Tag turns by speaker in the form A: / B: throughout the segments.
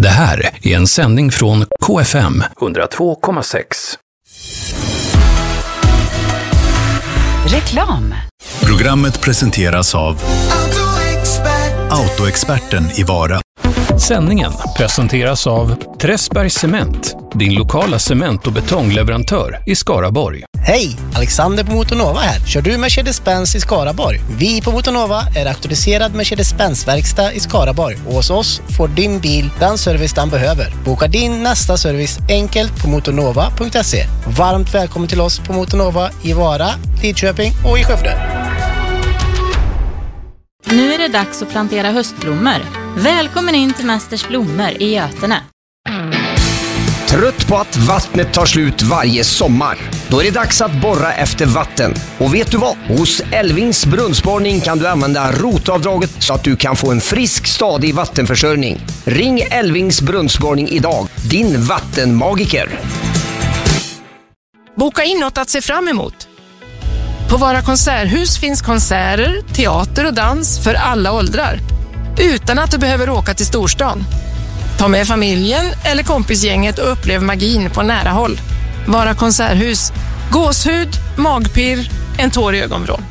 A: Det här är en sändning från KFM 102,6.
B: Reklam.
C: Programmet presenteras av Autoexperten i Vara.
A: Sändningen presenteras av Träsbergs Cement, din lokala cement- och betongleverantör i Skaraborg.
D: Hej, Alexander på Motonova här. Kör du Mercedes-Benz i Skaraborg? Vi på Motonova är auktoriserad Mercedes-Benz-verkstad i Skaraborg. Och hos oss får din bil den service den behöver. Boka din nästa service enkelt på motonova.se. Varmt välkommen till oss på Motonova i Vara, Lidköping och i Skövde.
E: Nu är det dags att plantera höstblommor. Välkommen in till Mästers blommor i Götene.
F: Trött på att vattnet tar slut varje sommar? Då är det dags att borra efter vatten. Och vet du vad? Hos Elvings brunnsborrning kan du använda rotavdraget så att du kan få en frisk, stadig vattenförsörjning. Ring Elvings brunnsborgning idag. Din vattenmagiker.
G: Boka in något att se fram emot. På Vara konserthus finns konserter, teater och dans för alla åldrar. Utan att du behöver åka till storstan. Ta med familjen eller kompisgänget och upplev magin på nära håll. Vara konserthus. Gåshud, magpirr, en tår i ögonvrån.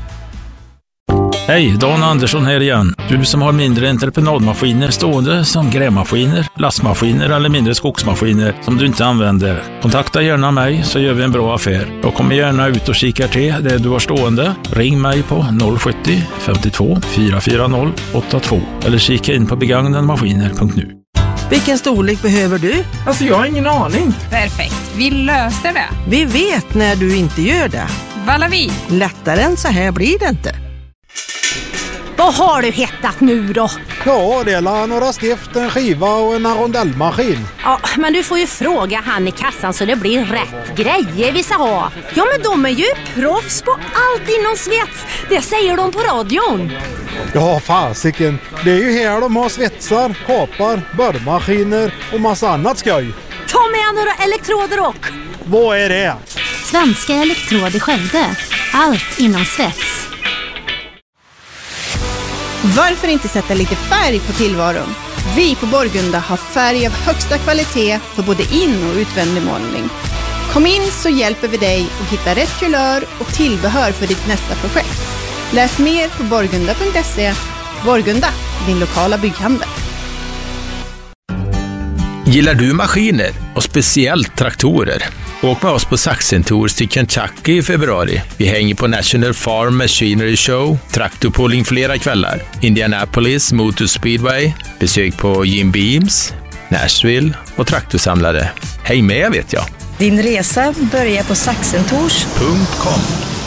H: Hej, Dan Andersson här igen. Du som har mindre entreprenadmaskiner stående som grävmaskiner, lastmaskiner eller mindre skogsmaskiner som du inte använder. Kontakta gärna mig så gör vi en bra affär. Jag kommer gärna ut och kikar till det du har stående. Ring mig på 070 52 440 82 eller kika in på begagnadmaskiner.nu.
I: Vilken storlek behöver du?
G: Alltså jag har ingen aning.
B: Perfekt, vi löste det.
I: Vi vet när du inte gör det.
B: Valavi.
I: Lättare än så här blir det inte.
J: Vad har du hittat nu då?
K: Ja, det är några stift, en skiva och en rondellmaskin.
J: Ja, men du får ju fråga han i kassan så det blir rätt grejer vi ska ha. Ja, men de är ju proffs på allt inom svets. Det säger de på radion.
K: Ja, fasiken. Det är ju här de har svetsar, kapar, borrmaskiner och massa annat skoj.
J: Ta med några elektroder och...
K: Vad är det?
L: Svenska Elektrod i Skövde. Allt inom svets.
M: Varför inte sätta lite färg på tillvaron? Vi på Borgunda har färg av högsta kvalitet för både in- och utvändig målning. Kom in så hjälper vi dig att hitta rätt kulör och tillbehör för ditt nästa projekt. Läs mer på borgunda.se. Borgunda, din lokala bygghandel.
N: Gillar du maskiner och speciellt traktorer? Åk med oss på Saxon Tours till Kentucky i februari. Vi hänger på National Farm Machinery Show, traktorpulling flera kvällar, Indianapolis Motor Speedway, besök på Jim Beams, Nashville och traktorsamlare. Häng med vet jag.
O: Din resa börjar på saxontours.com.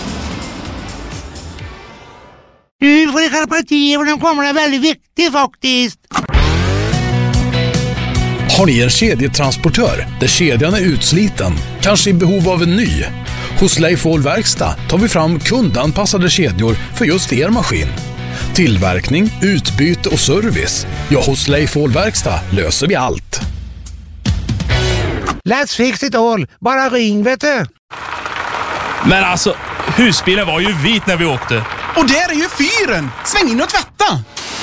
P: Nu får det skärpa till och den kommer är väldigt viktig faktiskt.
C: Har ni en kedjetransportör där kedjan är utsliten, kanske i behov av en ny? Hos Leif Ahl Verkstad tar vi fram kundanpassade kedjor för just er maskin. Tillverkning, utbyte och service. Ja, hos Leif Ahl Verkstad löser vi allt.
P: Let's fix it all. Bara ring, vet du.
Q: Men alltså, husbilen var ju vit när vi åkte.
R: Och där är ju fyren! Sväng in och tvätta!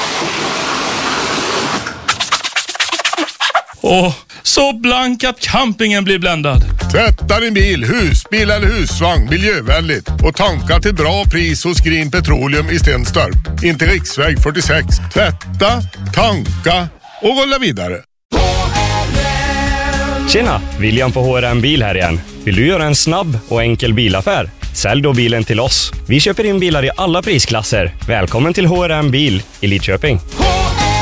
Q: Åh, så blank att campingen blir bländad.
S: Tvätta din bil, husbil eller husvagn miljövänligt och tanka till bra pris hos Green Petroleum i Stenstorp. Inte riksväg 46. Tvätta, tanka och rulla vidare.
T: Tjena, William på HRM Bil här igen. Vill du göra en snabb och enkel bilaffär? Sälj då bilen till oss. Vi köper in bilar i alla prisklasser. Välkommen till HRM Bil i Lidköping.